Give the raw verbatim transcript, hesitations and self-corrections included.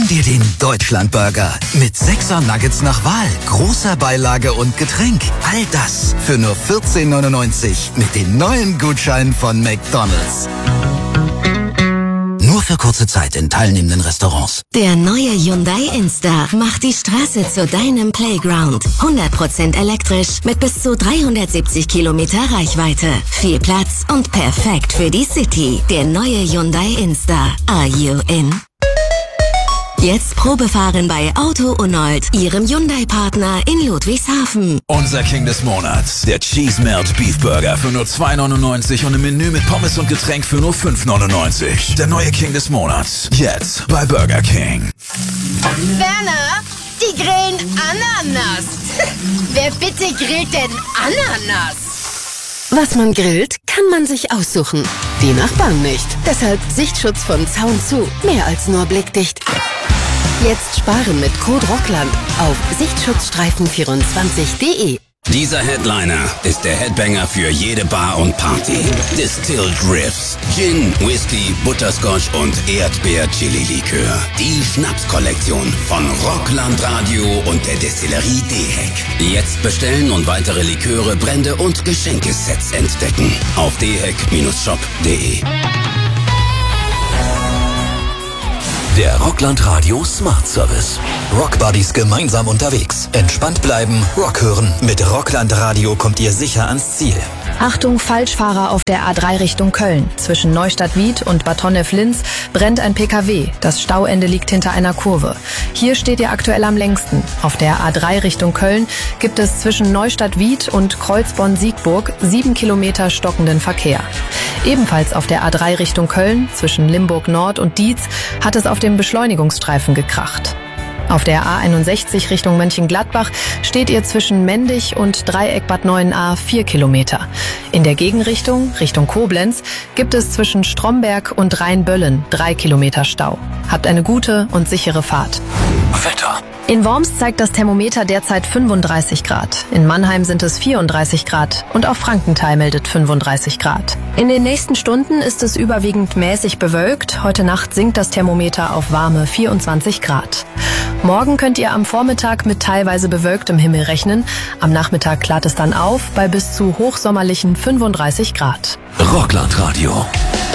Gönn dir den Deutschlandburger mit sechser Nuggets nach Wahl, großer Beilage und Getränk. All das für nur vierzehn neunundneunzig mit den neuen Gutscheinen von McDonald's. Nur für kurze Zeit in teilnehmenden Restaurants. Der neue Hyundai Instar macht die Straße zu deinem Playground. hundert Prozent elektrisch mit bis zu dreihundertsiebzig Kilometer Reichweite. Viel Platz und perfekt für die City. Der neue Hyundai Instar. Are you in? Jetzt Probefahren bei Auto Unold, Ihrem Hyundai-Partner in Ludwigshafen. Unser King des Monats, der Cheese Melt Beef Burger für nur zwei neunundneunzig und im Menü mit Pommes und Getränk für nur fünf neunundneunzig. Der neue King des Monats, jetzt bei Burger King. Werner, die grillen Ananas. Wer bitte grillt denn Ananas? Was man grillt, kann man sich aussuchen. Die Nachbarn nicht. Deshalb Sichtschutz von Zaun zu. Mehr als nur blickdicht. Jetzt sparen mit Code Rockland auf sichtschutzstreifen vierundzwanzig punkt de. Dieser Headliner ist der Headbanger für jede Bar und Party. Distilled Riffs, Gin, Whisky, Butterscotch und Erdbeer-Chili-Likör. Die Schnapskollektion von Rockland Radio und der Destillerie Dehek. Jetzt bestellen und weitere Liköre, Brände und Geschenkesets entdecken auf dehek Bindestrich shop punkt de. Der Rockland Radio Smart Service. Rockbuddies gemeinsam unterwegs. Entspannt bleiben, Rock hören. Mit Rockland Radio kommt ihr sicher ans Ziel. Achtung, Falschfahrer auf der A drei Richtung Köln. Zwischen Neustadt-Wied und Bad Honnef-Linz brennt ein P K W. Das Stauende liegt hinter einer Kurve. Hier steht ihr aktuell am längsten. Auf der A drei Richtung Köln gibt es zwischen Neustadt-Wied und Kreuzborn-Siegburg sieben Kilometer stockenden Verkehr. Ebenfalls auf der A drei Richtung Köln, zwischen Limburg Nord und Dietz, hat es auf dem Beschleunigungsstreifen gekracht. Auf der A einundsechzig Richtung Mönchengladbach steht ihr zwischen Mendig und Dreieck Bad Neuenahr vier Kilometer. In der Gegenrichtung, Richtung Koblenz, gibt es zwischen Stromberg und Rheinböllen drei Kilometer Stau. Habt eine gute und sichere Fahrt. Wetter. In Worms zeigt das Thermometer derzeit fünfunddreißig Grad. In Mannheim sind es vierunddreißig Grad und auch Frankenthal meldet fünfunddreißig Grad. In den nächsten Stunden ist es überwiegend mäßig bewölkt. Heute Nacht sinkt das Thermometer auf warme vierundzwanzig Grad. Morgen könnt ihr am Vormittag mit teilweise bewölktem Himmel rechnen. Am Nachmittag klart es dann auf bei bis zu hochsommerlichen fünfunddreißig Grad. Rockland Radio.